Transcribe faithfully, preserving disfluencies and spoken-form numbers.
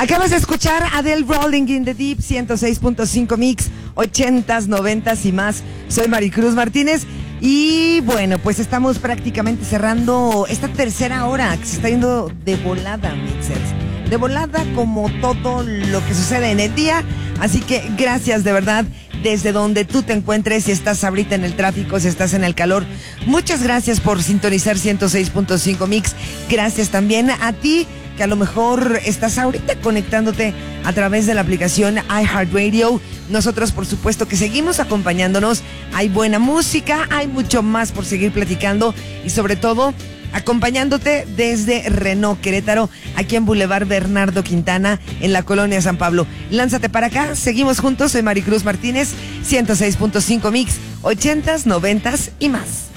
Acabas de escuchar Adele Rolling in the Deep, ciento seis punto cinco Mix, ochentas, noventas y más. Soy Maricruz Martínez y bueno, pues estamos prácticamente cerrando esta tercera hora que se está yendo de volada, Mixers. De volada como todo lo que sucede en el día. Así que gracias de verdad desde donde tú te encuentres, si estás ahorita en el tráfico, si estás en el calor. Muchas gracias por sintonizar ciento seis punto cinco Mix. Gracias también a ti que a lo mejor estás ahorita conectándote a través de la aplicación iHeartRadio. Nosotros, por supuesto, que seguimos acompañándonos. Hay buena música, hay mucho más por seguir platicando y sobre todo acompañándote desde Renault Querétaro, aquí en Boulevard Bernardo Quintana, en la colonia San Pablo. Lánzate para acá, seguimos juntos. Soy Maricruz Martínez, ciento seis punto cinco Mix, ochentas, noventas y más.